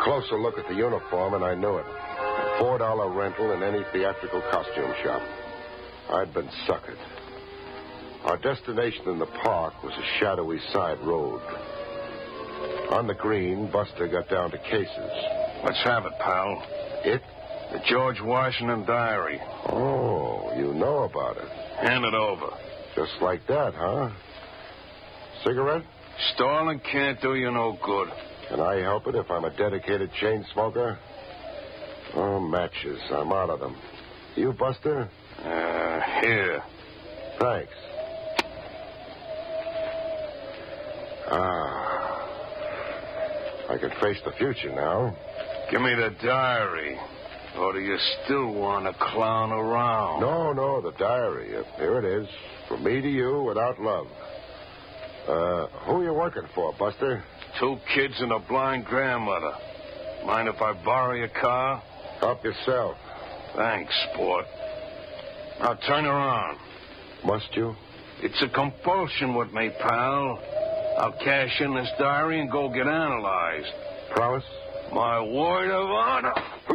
closer look at the uniform, and I knew it. $4 rental in any theatrical costume shop. I'd been suckered. Our destination in the park was a shadowy side road. On the green, Buster got down to cases. Let's have it, pal. It? The George Washington diary. Oh, you know about it. Hand it over. Just like that, huh? Cigarette? Stalling can't do you no good. Can I help it if I'm a dedicated chain smoker? Oh, matches. I'm out of them. You, Buster? Here. Thanks. I can face the future now. Give me the diary. Or do you still want to clown around? No, the diary. Here it is. From me to you, without love. Who are you working for, Buster? 2 kids and a blind grandmother. Mind if I borrow your car? Help yourself. Thanks, sport. Now turn her on. Must you? It's a compulsion with me, pal. I'll cash in this diary and go get analyzed. Promise? My word of honor.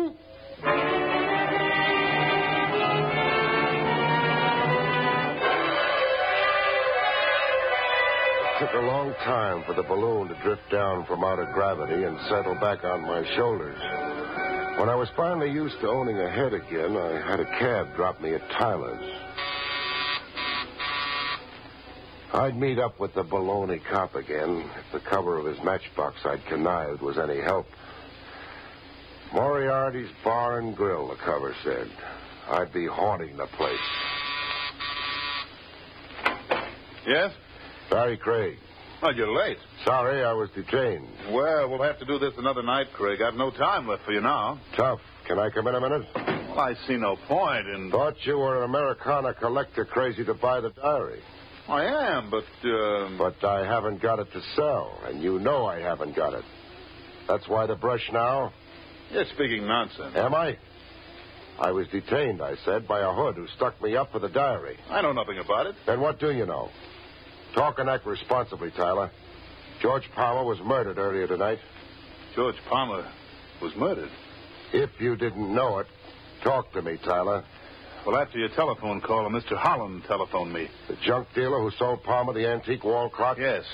It took a long time for the balloon to drift down from out of gravity and settle back on my shoulders. When I was finally used to owning a head again, I had a cab drop me at Tyler's. I'd meet up with the baloney cop again if the cover of his matchbox I'd connived was any help. Moriarty's Bar and Grill, the cover said. I'd be haunting the place. Yes? Barry Craig. Oh, you're late. Sorry, I was detained. Well, we'll have to do this another night, Craig. I've no time left for you now. Tough. Can I come in a minute? Well, I see no point in... Thought you were an Americana collector crazy to buy the diary. I am, but... But I haven't got it to sell, and you know I haven't got it. That's why the brush now? You're speaking nonsense. Am I? I was detained, I said, by a hood who stuck me up for the diary. I know nothing about it. Then what do you know? Talk and act responsibly, Tyler. George Palmer was murdered earlier tonight. George Palmer was murdered? If you didn't know it, talk to me, Tyler. Well, after your telephone call, Mr. Holland telephoned me. The junk dealer who sold Palmer the antique wall clock? Yes.